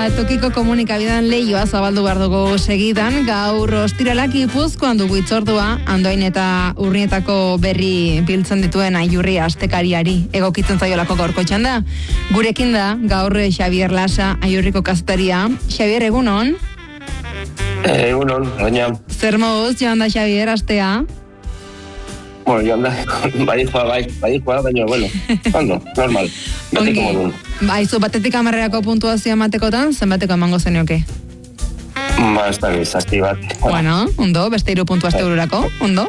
tokiko komunikabidean leioa zabaldu behar dugu segidan, gaur ostiralak Gipuzkoan dugu itzordua, Andoain eta Urnietako berri biltzen dituen Aiurri astekariari egokitzen zaiolako gaurko txanda. Gurekin da, gaur Xabier Lasa, Aiurriko kazetaria. Xabier, egunon? Egunon, baina. Zer moduz, joan da Xabier, astea? Bueno, joan da, bai joa, baina, bueno, ondo, normal, betiko modun. Baizu, batetik 10erako puntuazioa ematekotan, zenbateko emango zenioke? Ez da gizazti bat. Bueno, ondo, beste 3 puntu asteururako, ondo.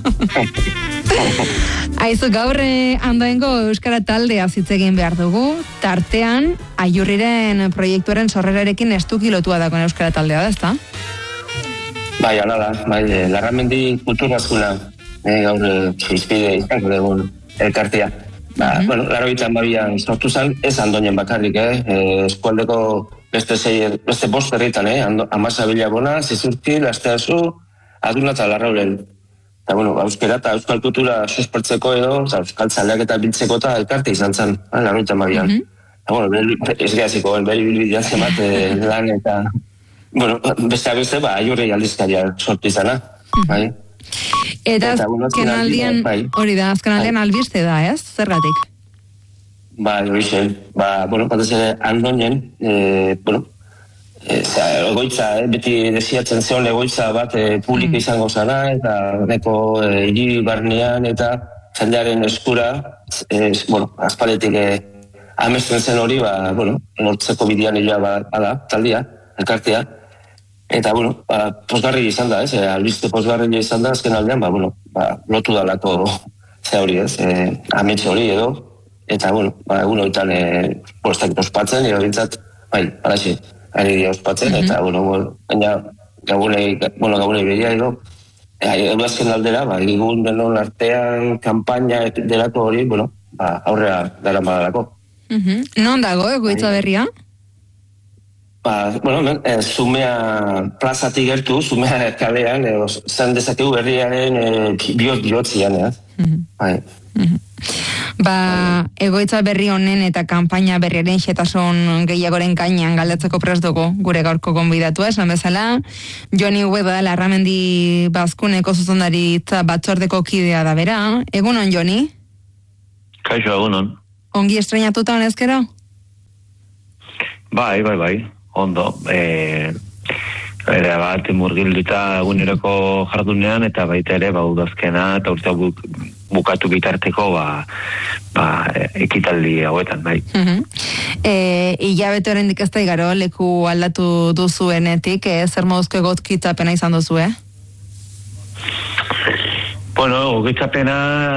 Aizu, gaur Andoaingo Euskara taldea zitzegin behar dugu, tartean, Aiurriren proiektuaren sorrerarekin estuki lotua dagoen Euskara taldea da, ezta? Bai, ala da, bai, Larramendi kulturazkuna. Gaur izpide izango dugun elkartea. Bueno, 82an sortu zen, ez Andoinen bakarrik, eskualdeko beste 5 herritan, Amasabila Bona, Zizurti, Lasteazu, Aduna eta Larraulen. Eta, bueno, euskara eta euskal kultura suspertzeko edo, euskal zaleak eta biltzeko eta elkarte izan zen, 82an. Eta, bueno, ez gehaziko, beri bilbidean zemat lan eta, bueno, beste, Aiurri aldizkaria sortu izana, bai. Eta azkenaldian, hori da, azkenaldian albiste da, ez? Zergatik? Hori zen. Bueno, batez ere Andoinen, bueno, egoitza, beti desiatzen zeon egoitza bat publiko izango zana, eta neko hiri barnean eta jendearen eskura, bueno, azpaletik amesten zen hori, bueno, nortzeko bidean ila taldia, elkartea. Eta, bueno, posgarri izan da, albiste posgarri izan da, azken aldean, bueno, lotu dalako ze hori, ametxe hori edo, eta, bueno, egun horietan postak ospatzen, edo bintzat, araxi, ari dira ospatzen, eta, bueno, baina gabunei beria edo, edo azken aldera, egun denon artean, kampaina delako hori, bueno, aurrera dara madalako. Non dago, egoitza berria? Bueno, Zumea plazatik gertu, Zumea kalean, zan dezakegu berriaren bihotzian, egoitza berri honen eta kanpaina berriaren xetasun gehiagoren kainan galdetzeko prest dugu gure gaurko gonbidatua, esan bezala, Joni Ueda, Larramendi Bazkuneko zuzendaritza batzordeko kidea da bera. Egunon, Joni? Kaixo, egunon. Ongi estrenatuta honezkero? Bai. Ondo, era bat murgilduta eguneroko jardunean eta baita ere udazkena eta urtea bukatu bitarteko ekitaldi hauetan, bai. Hilabete oraindik ez da igaro, leku aldatu duzuenetik, zer moduzko egokitzapena izan duzu, Bueno, egokitzapena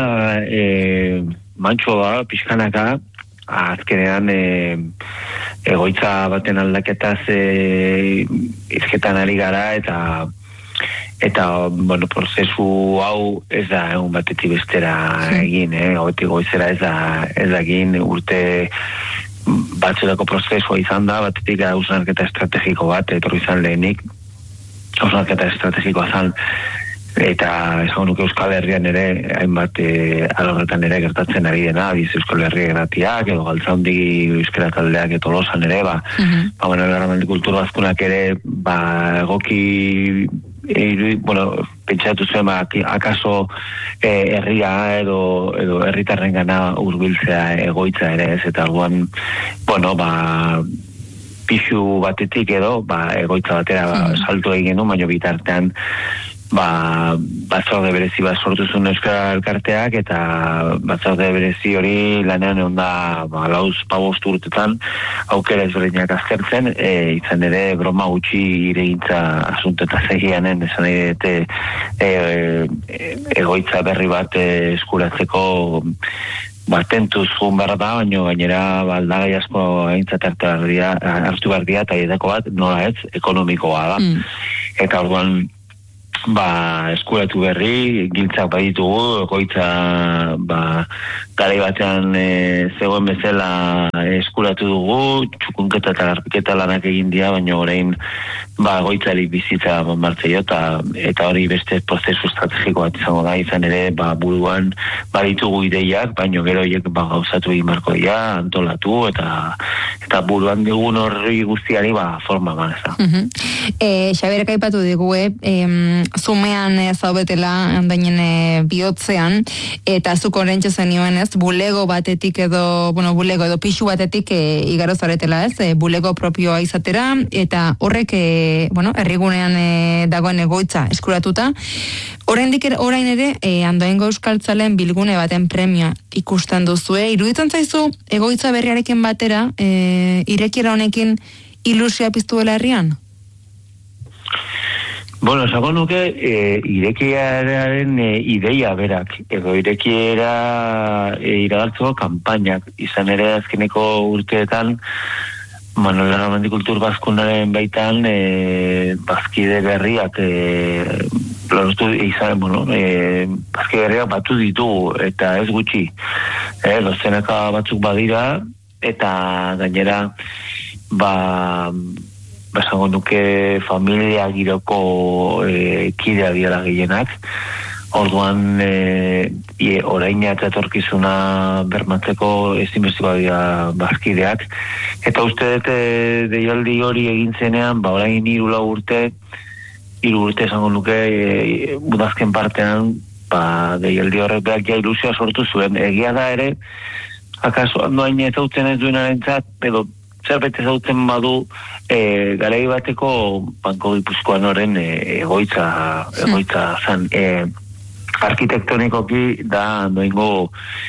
mantxo da, pixkanaka, azkenean egoitza baten aldaketaz izketan ari gara eta bueno, prozesu hau ez da egun batetik bestera egin, hauetik goizera ez da egin, urte batzuetako prozesua izan da, batetik hausnarketa estrategiko bat, etorri izan lehenik, hausnarketa estrategikoa zan, eta esan nuke Euskal Herrian ere, hainbat alorretan ere gertatzen ari dena, biz Euskal Herria gratiak, edo Galtzaundi Euskara taldeak edo Tolosan ere, bueno, Larramendi kultura bazkunak ere, egoki, bueno, pentsatu zuen, akaso herria edo herritarren gana hurbiltzea egoitza ere, ez, eta orduan, bueno, pixu batetik edo, egoitza batera salto egin du, baina bitartean, batzorde berezi bat sortu zuen Euskara elkarteak eta batzorde berezi hori lanean egon da 4-5 urtetan aukera ezberdinak aztertzen, izan ere broma gutxi iregintza asunto eta zegianen esan egoitza berri bat eskuratzeko tentuz joan behar da, baina gainera aldagai asko aintzat hartu behar dira eta edeko bat nola ez, ekonomikoa da. Eta orduan eskuratu berri, giltzak baditugu, egoitza garai batean zegoen bezala eskuratu dugu, txukunketa eta garpiketa lanak egin dira, baina orain egoitzari bizitza martzeio, eta hori beste prozesu estrategiko bat izango da, izan ere buruan baditugu ideiak, baina gero horiek gauzatu egin marko dira, antolatu, eta buruan dugun horri guztiari forma eman ez da. Xaberek aipatu digu, zumean zaubetela andainen bihotzean, eta zuk orentxe zenioen bulego batetik bulego edo pixu batetik igaro zaretela bulego propioa izatera, eta horrek herrigunean dagoen egoitza eskuratuta. Orain ere, Andoaingo Euskaltzaleen bilgune baten premia ikusten duzue. Iruditzen zaizu, egoitza berriarekin batera, irekiera honekin ilusioa piztu dela herrian? Esango nuke, irekieraren ideia berak, edo irekiera iragartzeko kanpainak, izan ere azkeneko urteetan, Manuel Larramendi Kultur Bazkunaren baitan, bazkide berriak, bazkide berriak batu ditugu, eta ez gutxi, dozenaka batzuk badira, eta gainera, esango nuke familia giroko kidea dira gehienak. Orduan oraina eta etorkizuna bermatzeko ezinbesteko dira bazkideak. Eta uste dut deialdi hori egin zenean, orain 3 urte esango nuke udazken partean, deialdi horrek behar ja ilusioa sortu zuen. Egia da ere, akaso Andoain ezautzen ez duenarentzat, edo zerbait ezautzen badu garai bateko Banko Gipuzkoan horren egoitza zan. Arkitektonikoki da Andoaingo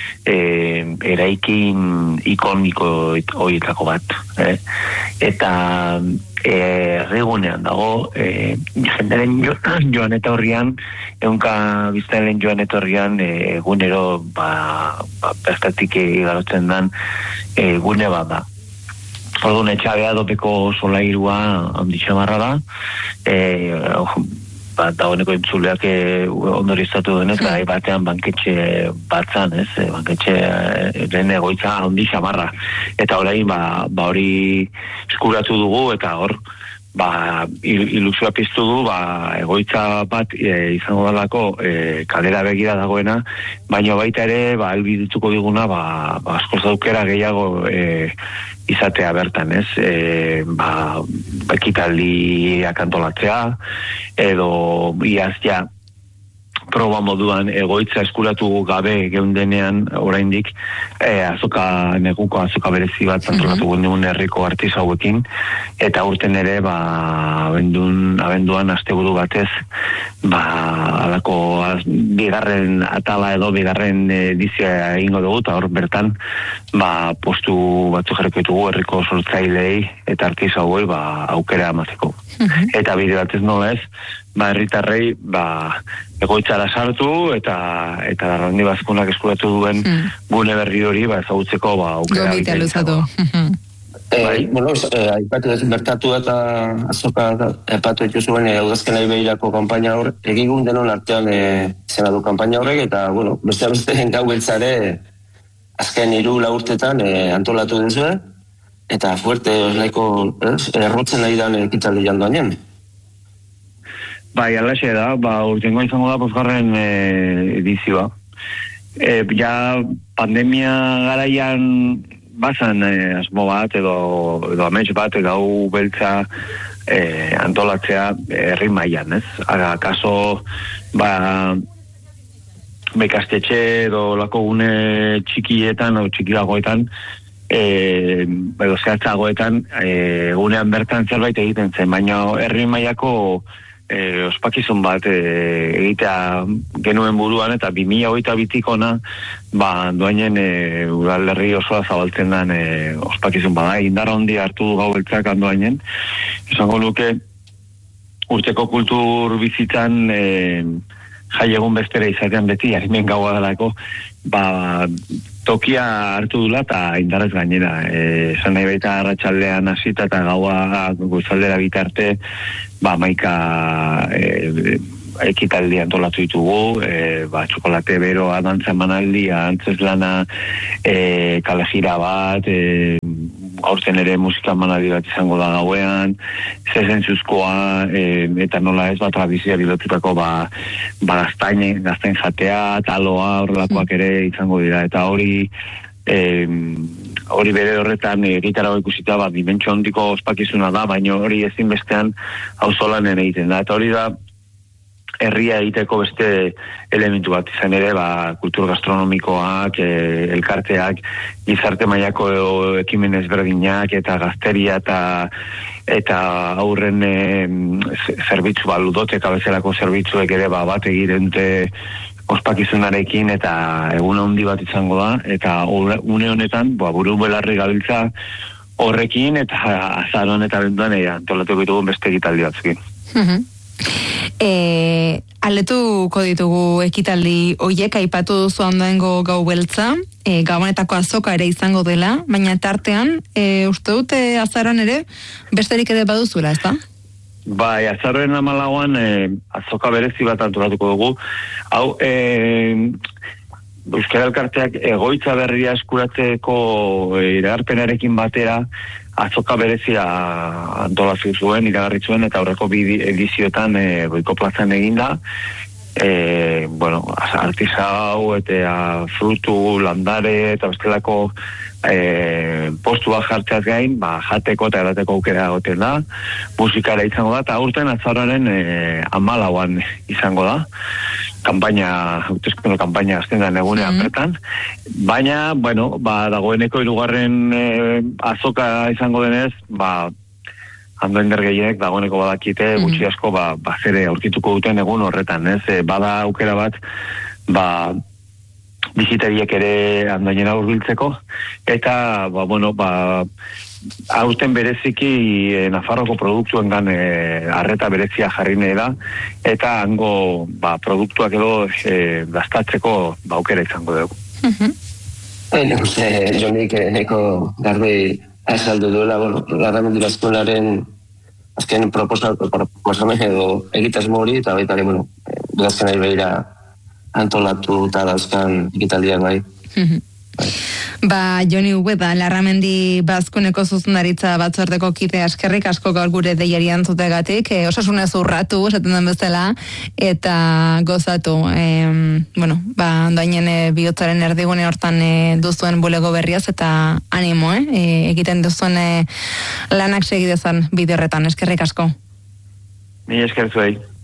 eraikin ikoniko horietako bat. Eta errigunean dago, jendaren joan eta horrian, ehunka biztanleen joan eta horrian, egunero bertatik igarotzen den gune bat da. Orduan etxabea dopeko solairua handitxamarra da, dagoeneko entzuleak ondoriztatu denez, gai batean banketxe batzan, banketxe egoitza handi xamarra. Eta orain, hori eskuratu dugu, eta hor, ilusioa piztu du, egoitza bat izango dalako kalera begira dagoena, baina baita ere, helbidituko diguna, askoz aukera gehiago izatea bertan, ekitaldiak antolatzea, edo iaz proba moduan egoitza eskuratu gabe geundenean oraindik neguko azoka berezi bat antolatu genuen herriko artisauekin, eta urten ere abenduan asteburu batez alako bigarren atala edo bigarren edizioa egingo dugu, eta hor bertan postu batzu jarriko ditugu herriko sortzailei eta artisauei aukera emateko. Eta bide batez nola ez, herritarrei egoitzara sartu eta Larramendi Bazkunak eskuratu duen gune berri hori ezagutzeko aukera luzatu. Bertatu eta azoka epatu dituzuen udazkenari behirako kanpaina hor, egigun denon artean zena du kanpaina horrek, eta beste gau beltzare azken 3-4 urtetan antolatu duzue, eta fuerte nahiko errotzen nahi dan ekitaldi Andoainen. Alaxe da, urtengo izango da 5. edizioa. Pandemia garaian bazan asmo bat edo amets bat gau beltza antolatzea herri mailan, ez? Akaso ikastetxe edo lako gune txikietan o txikiagoetan edo zehatzagoetan gunean bertan zerbait egiten zen, baina herri mailako ospakizun bat egitea genuen buruan, eta 2022 ona Andoainen udalerri osoa zabaltzen den ospakizun bada, indarra handi hartu du gau beltzak Andoainen. Esango nuke urteko kultur bizitzan jai egun bestera izatean beti arimen gaua dalako, tokia hartu dula eta indarrez gainera. Esan nahi baita arratsaldean hasita eta gaua goizaldera bitarte 11 ekitaldi antolatu ditugu, txokolate beroa, dantza emanaldia, antzeslana, kale jira bat, aurten ere musika emanaldi bat izango da gauean, zezentzuzkoa, eta nola ez, tradizioa bilotutako, gaztain jatea, taloa, horrelakoak ere izango dira, eta hori bere horretan gitara ikusita dimentsio handiko ospakizuna da, baina hori ezinbestean auzolanen egiten da, eta hori da herria egiteko beste elementu bat izan ere, kultur gastronomikoak, elkarteak, gizarte mailako ekimen ezberdinak, eta gazteria eta aurren zerbitzu, ludoteka bezalako zerbitzuek ere bat egiten dute ospakizunarekin, eta egun handi bat izango da, eta une honetan, buru belarri gabiltza horrekin, eta azaroan eta benduan antolatuko ditugu beste ekitaldi batzukin. Aletuko ditugu ekitaldi hoiek, aipatu duzu ondoengo gau beltza, gabonetako azoka ere izango dela, baina tartean, uste dute azaroan ere, besterik ere baduzuela, ez da? Bai, azaroen 14an azoka berezi bat antolatuko dugu. Hau, Euskara Elkarteak egoitza berria eskuratzeko iragarpenarekin batera azoka berezia antolatu zuen, iragarri zuen, eta aurreko bi edizioetan Goiko plazan eginda. Artisau eta frutu, landare eta bestelako postua jartzeaz gain, jateko eta erateko aukera egoten da, musikara izango da, eta aurten azaroaren 14an izango da, hauteskunde kanpaina azten da egunean bertan, baina, dagoeneko 3. azoka izango denez, Andoain gehienek dagoeneko badakite gutxi asko zere aurkituko duten egun horretan, ez? Bada aukera bat, biziteriek ere Andoainera hurbiltzeko, eta, aurten bereziki Nafarroko produktuengan arreta berezia jarri nahi da, eta hango produktuak edo dastatzeko aukera izango dugu. Jonik neko garbi azaldu duela, Larramendi Eskolaren azken proposamen edo egitasmo hori, eta baita ere, dudazken ari behira antolatu eta dauzkan ekitaldiak bai. Joni Ubeda, Larramendi Bazkuneko zuzendaritza batzordeko kide, eskerrik asko gaur gure deiari antzutegatik, osasunez urratu, esaten den bezala, eta gozatu, Andoainen bihotzaren erdigune hortan duzuen bulego berriaz, eta animo, egiten duzuen lanak segidezan bide horretan, eskerrik asko. Ni eskertzuei.